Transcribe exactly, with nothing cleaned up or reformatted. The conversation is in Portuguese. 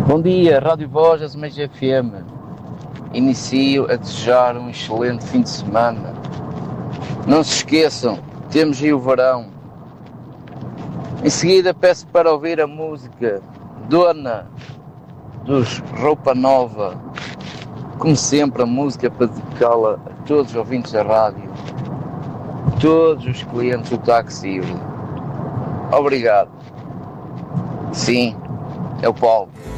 Bom dia, Rádio Voz, Azeméis F M. Inicio a desejar um excelente fim de semana. Não se esqueçam, temos aí o verão. Em seguida peço para ouvir a música Dona dos Roupa Nova. Como sempre, a música para dedicá-la a todos os ouvintes da rádio, todos os clientes do táxi. Obrigado. Sim, é o Paulo.